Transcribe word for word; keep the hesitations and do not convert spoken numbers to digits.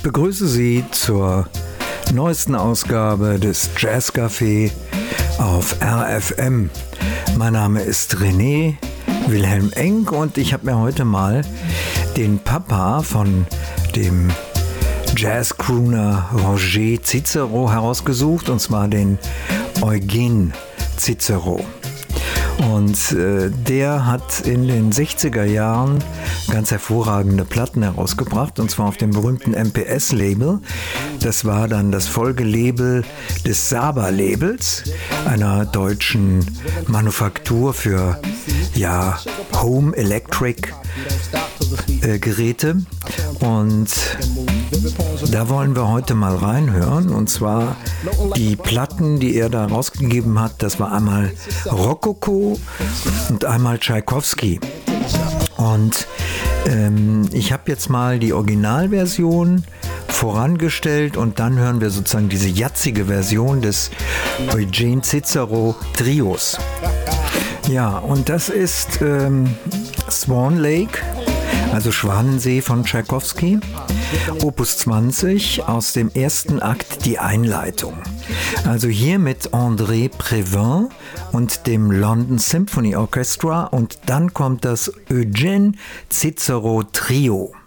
begrüße Sie zur neuesten Ausgabe des Jazzcafé auf R F M. Mein Name ist René Wilhelm Enck und ich habe mir heute mal den Papa von dem Jazz-Crooner Roger Cicero herausgesucht, und zwar den Eugene Cicero. Und äh, der hat in den sechziger Jahren ganz hervorragende Platten herausgebracht, und zwar auf dem berühmten M P S-Label. Das war dann das Folgelabel des Saba-Labels, einer deutschen Manufaktur für ja, Home Electric äh, Geräte. Und da wollen wir heute mal reinhören, und zwar die Platten, die er da rausgegeben hat. Das war einmal Rokoko und einmal Tschaikowski. Und ähm, ich habe jetzt mal die Originalversion vorangestellt und dann hören wir sozusagen diese jatzige Version des Eugene Cicero Trios. Ja, und das ist ähm, Swan Lake, also Schwanensee von Tschaikowski, Opus zwanzig, aus dem ersten Akt die Einleitung. Also hier mit André Previn und dem London Symphony Orchestra, und dann kommt das Eugene Cicero Trio.